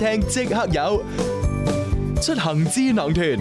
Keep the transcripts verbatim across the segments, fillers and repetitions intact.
聽即刻有出行智囊團。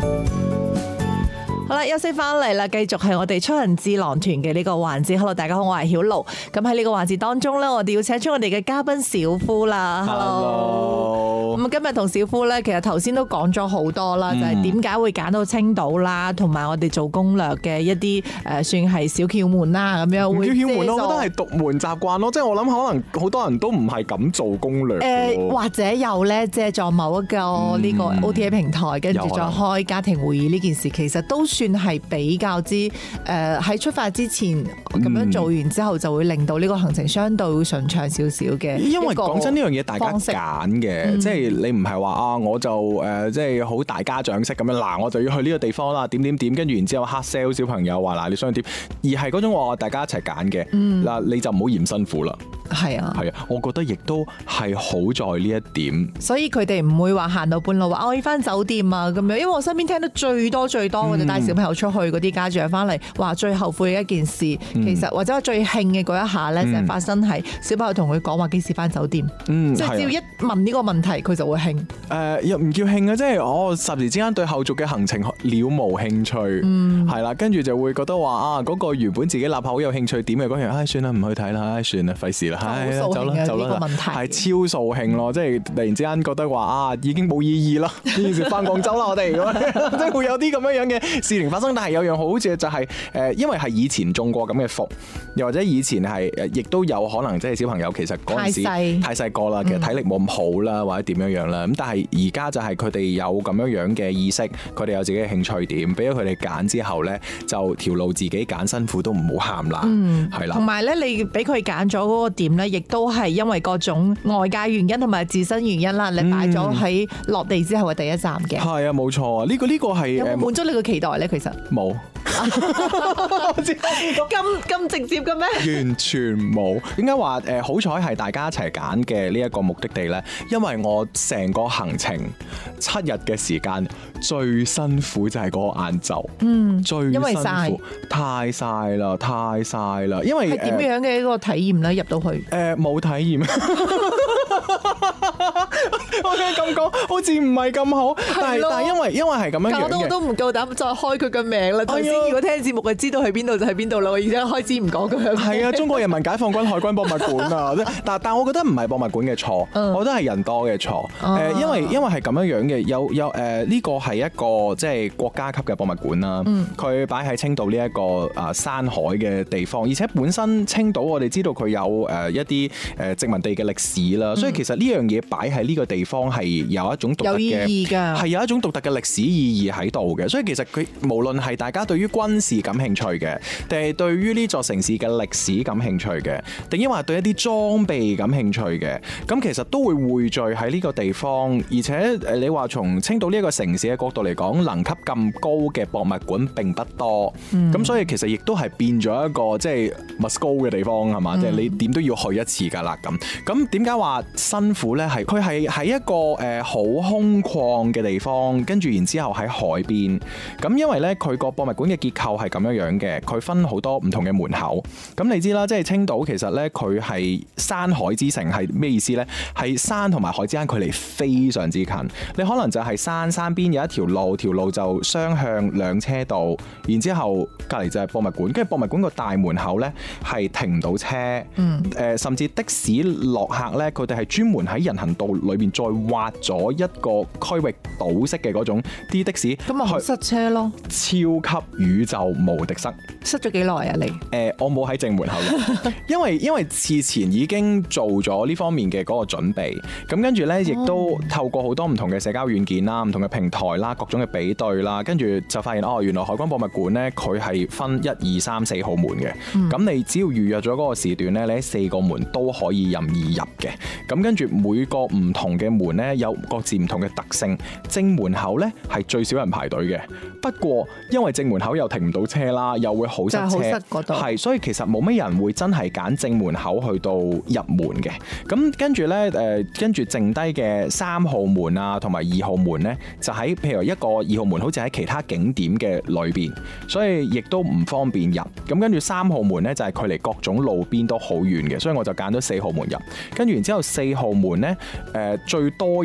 好啦，休息翻嚟啦，繼續係我哋出行智囊團嘅呢個環節。Hello， 大家好，我係曉露。咁喺呢個環節當中咧，我哋要請出我哋嘅嘉賓小夫啦。Hello， 咁今日同小夫咧，其實頭先都講咗好多啦，嗯、就係點解會揀到青島啦，同埋我哋做攻略嘅一啲誒，算係小竅門啦，咁樣。 唔叫竅門咯，我覺得係獨門習慣咯。即係我諗，可能好多人都唔係咁做攻略。誒、 呃，或者有咧借助某一個呢個 O T A 平台，跟住、嗯、再開家庭會議呢件事，其實都算係比較之誒喺出發之前咁樣做完之後，就會令到呢個行程相對會順暢少少嘅。 因為講真呢樣嘢，大家揀嘅，嗯、即係你唔係話啊，我就誒即係好大家長式咁樣嗱，我就要去呢個地方啦，點點點，跟住然之後黑 sell 小朋友話嗱，你想點，而係嗰種話大家一齊揀嘅嗱，你就唔好嫌辛苦啦。 係啊， 係啊，我覺得亦都係好在呢一點。 所以佢哋唔會話行到半路話我要翻酒店啊咁樣，因為我身邊聽得最多最多，我哋帶小朋友出去嗰啲家長翻嚟話最後悔嘅一件事，嗯、其實或者最興嘅嗰一下咧，就係發生係小朋友同佢講話幾時翻酒店，嗯、即係只要一問呢個問題，佢就會興。誒、 呃，又唔叫興啊，即係我霎時之間對後續嘅行程了無興趣，係啦、嗯，跟住就會覺得話啊，嗰、嗰個原本自己立下好有興趣點嘅嗰樣，唉，算啦，唔去睇啦，唉，算啦，費事啦。 係啊，走啦，走啦， 係超掃興咯，即係突然之間覺得話啊，已經冇意義啦，呢件事翻廣州啦，我哋咁樣，即係會有啲咁樣樣嘅事情發生。但係有樣好處就係誒，因為係以前中過咁嘅伏，又或者以前係誒，亦都有可能即係小朋友其實嗰陣時太細個啦，其實體力冇咁好啦，或者點樣樣啦。咁但係而家就係佢哋有咁樣樣嘅意識，佢哋有自己嘅興趣點，俾咗佢哋揀之後咧，就條路自己揀，辛苦都唔好喊啦，係啦、嗯。 同埋咧，你俾佢揀咗嗰個點咧，亦都係因為各種外界原因同埋自身原因啦，你擺咗喺落地之後嘅第一站嘅。係、 嗯、啊，冇錯啊，呢、呢個呢、呢個係有冇滿足你嘅期待咧？其實冇。 咁咁直接嘅咩？ 完全冇。點解話誒好彩係大家一齊揀嘅呢一個目的地咧？因為我成個行程七日嘅時間最辛苦就係嗰個晏晝，嗯，最辛苦，因為曬太曬啦，太曬啦。因為係點樣嘅一個體驗咧？入到去誒冇、呃、體驗。我聽咁講，好似唔係咁好，但係但係因為因為係咁樣樣嘅， 搞到我都唔夠膽再開佢嘅名啦。頭先如果聽節目嘅知道喺邊度就喺邊度啦，我而家開始唔講咁樣。 係啊，中國人民解放軍海軍博物館啊，但但我覺得唔係博物館嘅錯，嗯、我覺得係人多嘅錯。誒、啊，因為因為係咁樣樣嘅，有有誒呢個係一個即係國家級嘅博物館啦。佢擺喺青島呢一個啊山海嘅地方，而且本身青島我哋知道佢有誒一啲誒殖民地嘅歷史啦，嗯、所以其實呢樣嘢擺喺呢個地方係有一種獨特嘅， 有意義㗎， 係有一種獨特嘅歷史意義喺度嘅。所以其實佢無論係大家對於軍事感興趣嘅，定係對於呢座城市嘅歷史感興趣嘅，定抑或對一啲裝備感興趣嘅，咁其實都會匯聚喺呢個地方。而且誒，你話從青島呢一個城市嘅角度嚟講，能級咁高嘅博物館並不多，咁、嗯、所以其實亦都係變咗一個即係 must go 嘅地方係嘛？即係、嗯、你點都要去一次㗎啦咁。咁點解話辛苦咧？係佢係喺一個誒好空曠嘅地方，跟住然之後喺海邊。咁因為咧佢個博物館嘅結構係咁樣樣嘅，佢分好多唔同嘅門口。咁你知啦，即係青島其實咧佢係山海之城，係咩意思咧？係山同埋海之間距離非常之近。你可能就係山山邊有一條路，條路就雙向兩車道，然之後隔離就係博物館，跟住博物館個大門口咧係停唔到車。嗯。誒，甚至的士落客咧，佢哋係專門喺人行道裏邊再挖咗一個區域堵塞嘅嗰種啲的士。 咁咪好塞車咯！ 超級宇宙無敵塞。 塞咗幾耐啊？你？誒、 呃，我冇喺正門口嘅，因為因為事前已經做咗呢方面嘅嗰個準備，咁跟住咧亦都透過好多唔同嘅社交軟件啦、唔同嘅平台啦、各種嘅比對啦，跟住就發現哦，原來海軍博物館咧佢係分一二三四號門嘅，咁、嗯、你只要預約咗嗰個時段咧，你喺四個門都可以任意入嘅，咁跟住每個唔同嘅門咧有各自唔同嘅特性，正門口咧係最少人排隊嘅，不過因為正門口又停唔到車啦，又會好塞車，係，所以其實冇乜人會真係揀正門口去到入門嘅。咁跟住咧，誒，跟住剩低嘅三號門啊，同埋二號門咧，就喺譬如一個二號門，好似喺其他景點嘅裏邊，所以亦都唔方便入。咁跟住三號門咧，就係距離各種路邊都好遠嘅，所以我就揀咗四號門入。跟住然之後四號門咧，誒，最多